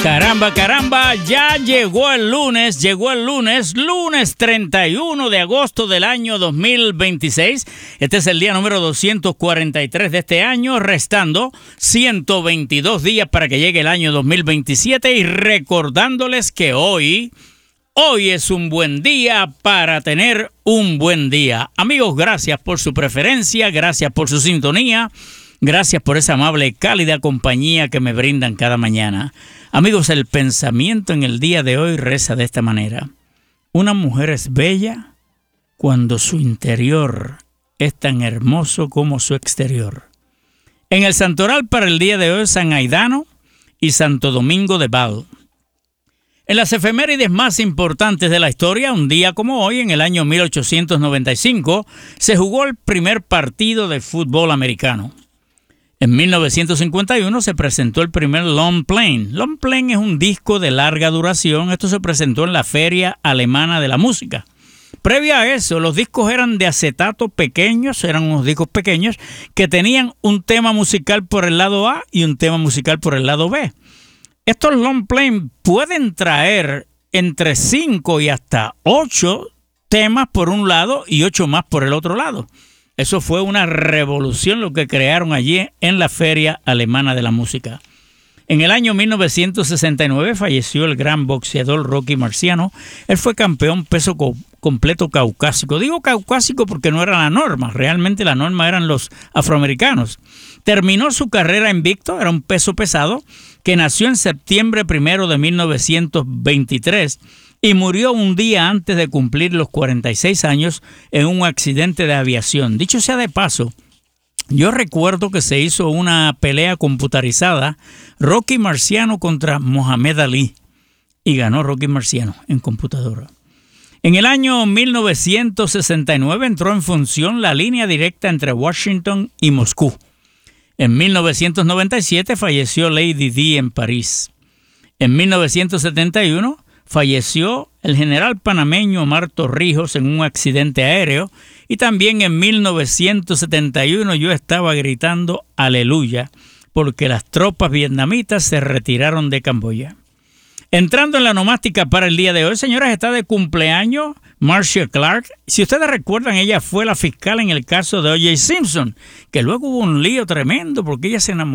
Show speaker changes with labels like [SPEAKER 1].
[SPEAKER 1] Caramba, caramba, ya llegó el lunes, lunes 31 de agosto del año 2026. Este es el día número 243 de este año, restando 122 días para que llegue el año 2027 y recordándoles que hoy es un buen día para tener un buen día. Amigos, gracias por su preferencia, gracias por su sintonía, gracias por esa amable y cálida compañía que me brindan cada mañana. Amigos, el pensamiento en el día de hoy reza de esta manera. Una mujer es bella cuando su interior es tan hermoso como su exterior. En el santoral para el día de hoy, San Aidano y Santo Domingo de Val. En las efemérides más importantes de la historia, un día como hoy, en el año 1895, se jugó el primer partido de fútbol americano. En 1951 se presentó el primer long plane. Long plane es un disco de larga duración. Esto se presentó en la Feria Alemana de la Música. Previo a eso, los discos eran de acetato pequeños, eran unos discos pequeños que tenían un tema musical por el lado A y un tema musical por el lado B. Estos long plane pueden traer entre 5 y hasta 8 temas por un lado y 8 más por el otro lado. Eso fue una revolución lo que crearon allí en la Feria Alemana de la Música. En el año 1969 falleció el gran boxeador Rocky Marciano. Él fue campeón peso completo caucásico. Digo caucásico porque no era la norma. Realmente la norma eran los afroamericanos. Terminó su carrera invicto, era un peso pesado, que nació en septiembre 1 de 1923 y murió un día antes de cumplir los 46 años en un accidente de aviación. Dicho sea de paso, yo recuerdo que se hizo una pelea computarizada, Rocky Marciano contra Mohamed Ali, y ganó Rocky Marciano en computadora. En el año 1969 entró en función la línea directa entre Washington y Moscú. En 1997 falleció Lady Di en París. En 1971 falleció el general panameño Omar Torrijos en un accidente aéreo. Y también en 1971 yo estaba gritando aleluya porque las tropas vietnamitas se retiraron de Camboya. Entrando en la nomástica para el día de hoy, señoras, está de cumpleaños Marcia Clark. Si ustedes recuerdan, ella fue la fiscal en el caso de O.J. Simpson, que luego hubo un lío tremendo porque ella se enamoró